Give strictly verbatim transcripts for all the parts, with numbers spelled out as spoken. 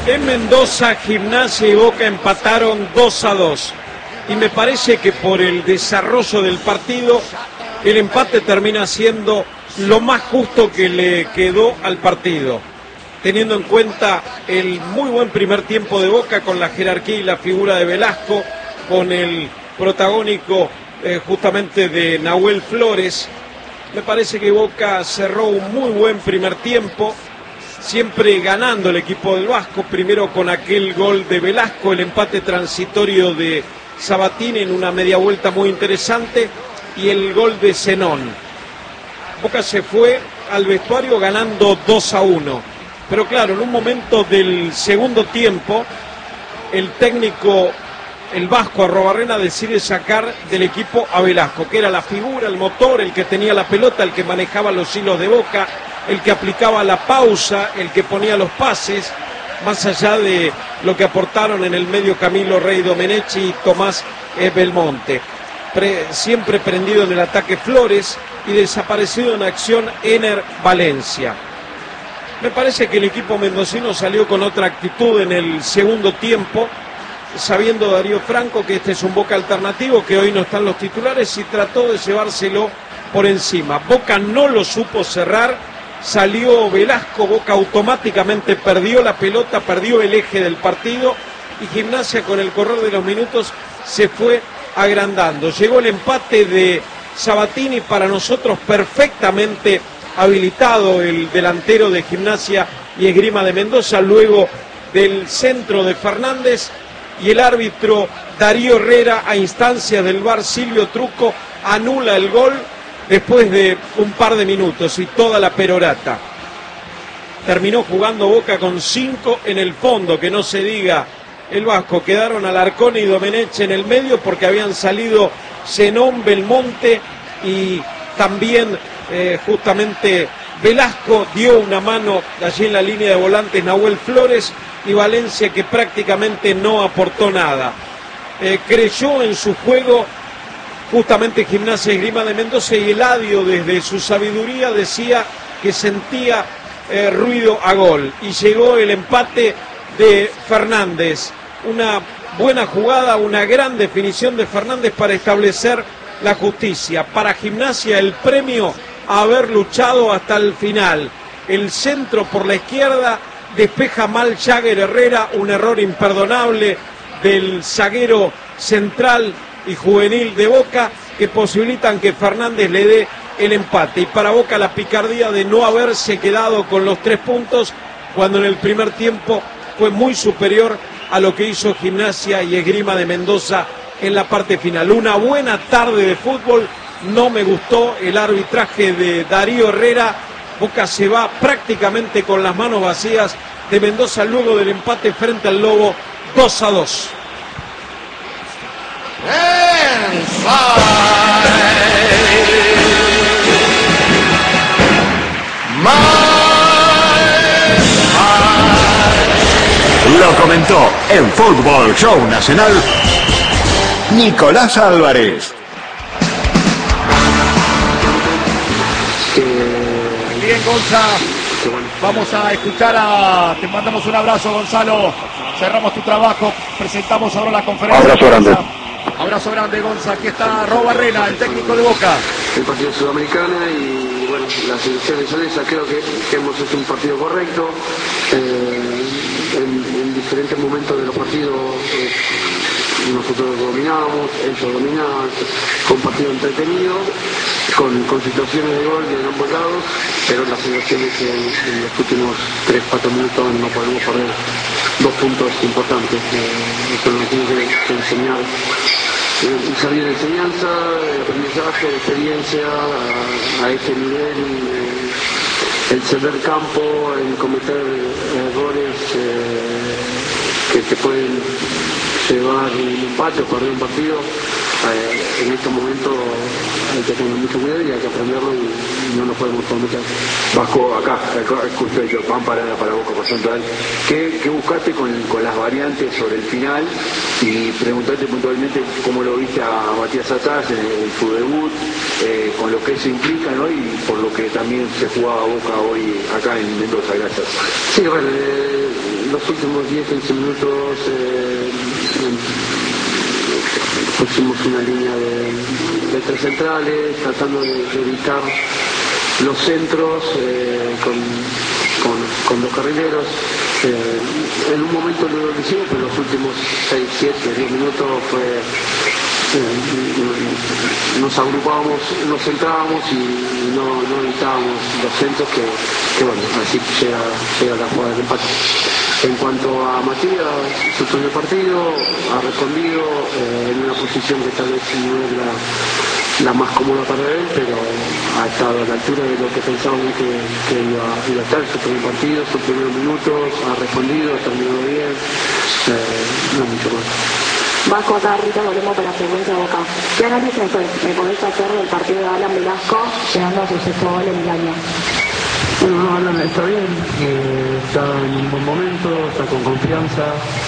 En Mendoza, Gimnasia y Boca empataron dos a dos. Y me parece que por el desarrollo del partido, el empate termina siendo lo más justo que le quedó al partido. Teniendo en cuenta el muy buen primer tiempo de Boca con la jerarquía y la figura de Velasco, con el protagónico eh, justamente de Nahuel Flores. Me parece que Boca cerró un muy buen primer tiempo, siempre ganando el equipo del Vasco, primero con aquel gol de Velasco, el empate transitorio de Sabatini en una media vuelta muy interesante y el gol de Zenón. Boca se fue al vestuario ganando dos a uno, pero claro, en un momento del segundo tiempo, el técnico, el vasco Arrobarrena, decide sacar del equipo a Velasco, que era la figura, el motor, el que tenía la pelota, el que manejaba los hilos de Boca, el que aplicaba la pausa, el que ponía los pases, más allá de lo que aportaron en el medio Camilo Rey Domenech y Tomás Belmonte. Pre, siempre prendido en el ataque Flores y desaparecido en acción Ener Valencia. Me parece que el equipo mendocino salió con otra actitud en el segundo tiempo, sabiendo Darío Franco que este es un Boca alternativo, que hoy no están los titulares, y trató de llevárselo por encima. Boca no lo supo cerrar. Salió Velasco, Boca automáticamente perdió la pelota, perdió el eje del partido y Gimnasia con el correr de los minutos se fue agrandando. Llegó el empate de Sabatini, para nosotros perfectamente habilitado el delantero de Gimnasia y Esgrima de Mendoza, luego del centro de Fernández, y el árbitro Darío Herrera, a instancias del V A R Silvio Truco, anula el gol después de un par de minutos y toda la perorata. Terminó jugando Boca con cinco en el fondo, que no se diga el Vasco. Quedaron Alarcón y Domenech en el medio porque habían salido Zenón, Belmonte y también eh, justamente Velasco. Dio una mano allí en la línea de volantes Nahuel Flores, y Valencia, que prácticamente no aportó nada. Eh, creyó en su juego justamente Gimnasia y Esgrima de Mendoza, y Eladio desde su sabiduría decía que sentía eh, ruido a gol, y llegó el empate de Fernández. Una buena jugada, una gran definición de Fernández para establecer la justicia. Para Gimnasia el premio a haber luchado hasta el final. El centro por la izquierda, despeja mal Jagger Herrera, un error imperdonable del zaguero central y juvenil de Boca, que posibilitan que Fernández le dé el empate. Y para Boca la picardía de no haberse quedado con los tres puntos, cuando en el primer tiempo fue muy superior a lo que hizo Gimnasia y Esgrima de Mendoza en la parte final. Una buena tarde de fútbol. No me gustó el arbitraje de Darío Herrera. Boca se va prácticamente con las manos vacías de Mendoza luego del empate frente al Lobo dos a dos. Lo comentó en Fútbol Show Nacional Nicolás Álvarez. Bien, Gonza, vamos a escuchar a... Te mandamos un abrazo, Gonzalo. Cerramos tu trabajo, presentamos ahora la conferencia. Abrazo grande. Abrazo grande, Gonza. Aquí está Arrobarrena, el técnico de Boca. El partido sudamericana y bueno, la selección de Sonesa, creo que, que hemos hecho un partido correcto. Eh, en, en diferentes momentos de los partidos eh, nosotros dominábamos, ellos dominaban, con partido entretenido, con, con situaciones de gol de ambos lados, pero las situaciones que en, en los últimos tres cuatro minutos no podemos perder dos puntos importantes. Eh, eso nos tiene que, que enseñar. Eh, salir de enseñanza, de aprendizaje, de experiencia a, a este nivel, eh, el ceder campo, el cometer errores eh, que te pueden llevar un empate o perder un partido. Eh, en estos momentos hay que tener mucho cuidado y hay que aprenderlo y no nos podemos cometer. Vasco, acá, justo hecho, pan para, para Boca por Central. ¿Qué, qué buscaste con, con las variantes sobre el final? Y preguntarte puntualmente cómo lo viste a Matías Atás en, en su debut, eh, con lo que eso implica, ¿no? Y por lo que también se jugaba Boca hoy acá en Mendoza. Gracias. Sí, bueno, eh, los últimos diez a quince minutos eh, pusimos una línea de, de tres centrales, tratando de, de evitar los centros eh, con, con, con los carrileros. Eh, en un momento lo hicimos, pero los últimos seis, siete, diez minutos fue... Eh, nos agrupábamos, nos centrábamos y no, no evitábamos los centros que, que bueno, así llega, llega la jugada del empate. En cuanto a Matías, su primer partido, ha respondido eh, en una posición que tal vez no es la, la más cómoda para él, pero ha estado a la altura de lo que pensábamos que, que iba, iba a estar su primer partido, sus primeros minutos, ha respondido, ha terminado bien, eh, no mucho más. Vasco, acá Rita, volvemos para la frecuencia de Boca. ¿Qué análisis me podés hacer del partido de Alan Velasco llegando a su sexto gol en el año? Bueno, no, Alan está bien, eh, está en un buen momento, está con confianza,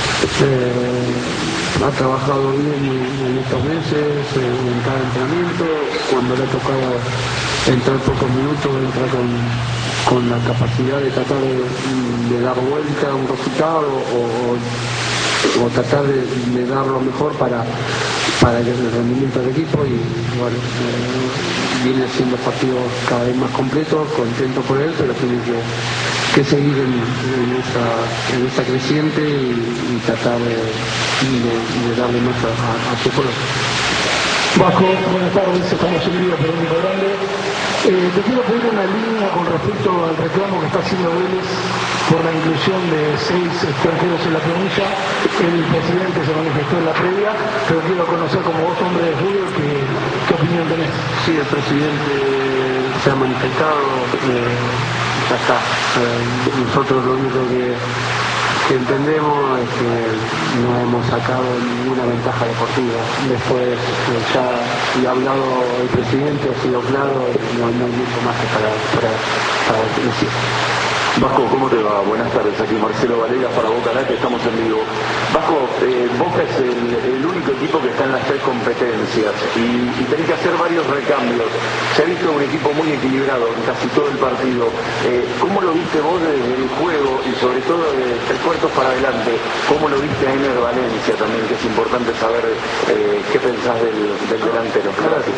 eh, ha trabajado bien en, en estos meses, eh, en cada entrenamiento. Cuando le ha tocado entrar pocos minutos, entra con, con la capacidad de tratar de, de dar vuelta a un resultado o, o tratar de, de dar lo mejor para, para el rendimiento del equipo y bueno, eh, viene haciendo partidos cada vez más completos, contento por él, pero tiene que, que seguir en, en, esa, en esa creciente y, y tratar de, de, de darle más a, a, a su juego. Vasco, buenas tardes, estamos en vivo por Único Grande. Eh, te quiero pedir una línea con respecto al reclamo que está haciendo Vélez por la inclusión de seis extranjeros en la planilla. El presidente se manifestó en la previa, pero quiero conocer como vos, hombre de fútbol, ¿qué, qué opinión tenés? Sí, el presidente se ha manifestado, eh, ya está. Eh, nosotros lo único que, que entendemos es que no hemos sacado ninguna ventaja deportiva. Después eh, ya y ha hablado el presidente, ha sido claro, no, no hay mucho más que para, para, para decir. Vasco, ¿cómo te va? Buenas tardes, aquí Marcelo Valegas para Boca Nat, estamos en vivo. Vasco, eh, Boca es el, el único equipo que está en las tres competencias y, y tenés que hacer varios recambios. Se ha visto un equipo muy equilibrado en casi todo el partido. Eh, ¿Cómo lo viste vos desde el juego y sobre todo de tres cuartos para adelante? ¿Cómo lo viste a Ener Valencia también, que es importante saber eh, qué pensás del, del delantero? Gracias.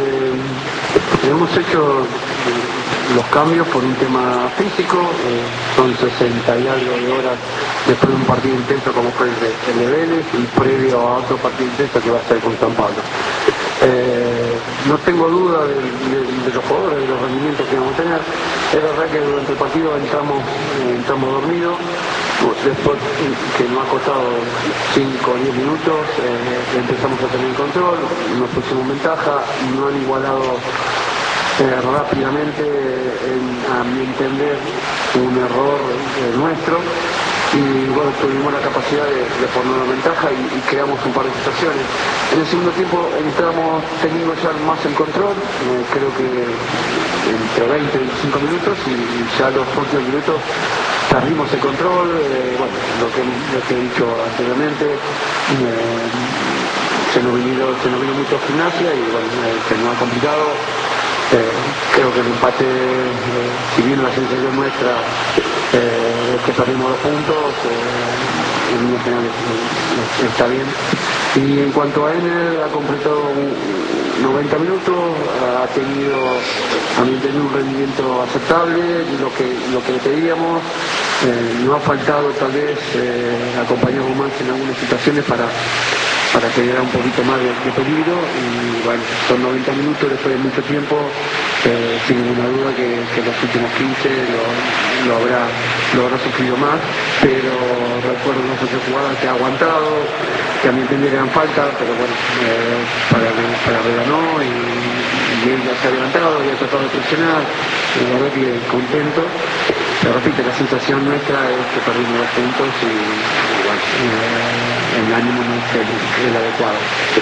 Eh, hemos hecho los cambios por un tema físico, eh, son sesenta y algo de horas después de un partido intenso como fue el de, el de Vélez y previo a otro partido intenso que va a ser con San Pablo. Eh, no tengo duda de, de, de los jugadores, de los rendimientos que vamos a tener. Es verdad que durante el partido entramos, eh, entramos dormidos, después que nos ha costado cinco o diez minutos, eh, empezamos a tener control, nos pusimos ventaja, no han igualado Eh, rápidamente, en, a mi entender, un error eh, nuestro y bueno, tuvimos la capacidad de, de poner una ventaja y, y creamos un par de situaciones. En el segundo tiempo entramos teniendo ya más el control, eh, creo que entre veinte y veinticinco minutos y ya los últimos minutos perdimos el control, eh, bueno, lo que, lo que he dicho anteriormente, eh, se nos vino, se nos vino mucho gimnasia y bueno, eh, se nos ha complicado. Eh, creo que el empate, eh, si bien la sensación nuestra eh, es que perdimos dos puntos, eh, en línea general eh, está bien. Y en cuanto a Ener, ha completado noventa minutos, ha tenido, a mi entender, un rendimiento aceptable, lo que, lo que le pedíamos. Eh, no ha faltado tal vez eh, acompañar a Guzmán en algunas situaciones para para que diera un poquito más de, de peligro y bueno, son noventa minutos después de mucho tiempo, eh, sin ninguna duda que, que los últimos quince lo, lo, habrá, lo habrá sufrido más, pero recuerdo una otra jugada que ha aguantado, que a mi entender eran falta, pero bueno, eh, para, para Veganó y, y él ya se ha levantado y ha tratado de presionar, y la verdad que contento, pero repite, la sensación nuestra es que perdimos dos puntos y, y bueno, eh, el ánimo no es el, el adecuado.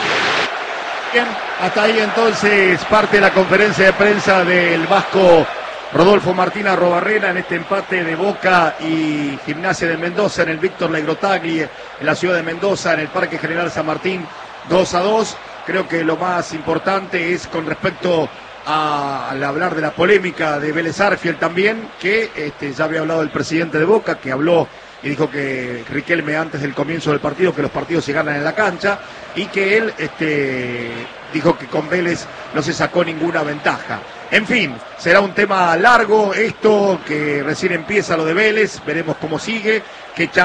Bien, hasta ahí entonces parte de la conferencia de prensa del vasco Rodolfo Martín Arrobarrena en este empate de Boca y Gimnasia de Mendoza en el Víctor Legrotagli, en la ciudad de Mendoza, en el Parque General San Martín, dos a dos. Creo que lo más importante es con respecto a, al hablar de la polémica de Vélez Arfiel también, que este, ya había hablado el presidente de Boca, que habló y dijo que Riquelme antes del comienzo del partido que los partidos se ganan en la cancha y que él este, dijo que con Vélez no se sacó ninguna ventaja. En fin, será un tema largo esto, que recién empieza lo de Vélez, veremos cómo sigue, qué